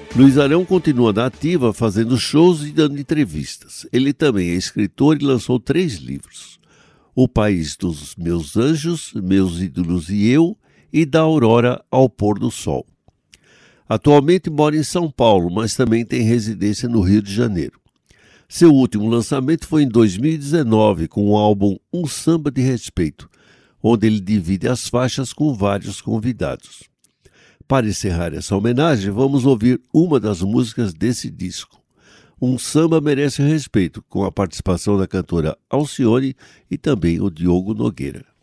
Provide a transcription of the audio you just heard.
Luiz Arão continua na ativa fazendo shows e dando entrevistas. Ele também é escritor e lançou 3 livros: O País dos Meus Anjos, Meus Ídolos e Eu, e Da Aurora ao Pôr do Sol. Atualmente mora em São Paulo, mas também tem residência no Rio de Janeiro. Seu último lançamento foi em 2019 com o álbum Um Samba de Respeito, onde ele divide as faixas com vários convidados. Para encerrar essa homenagem, vamos ouvir uma das músicas desse disco. Um Samba Merece Respeito, com a participação da cantora Alcione e também o Diogo Nogueira.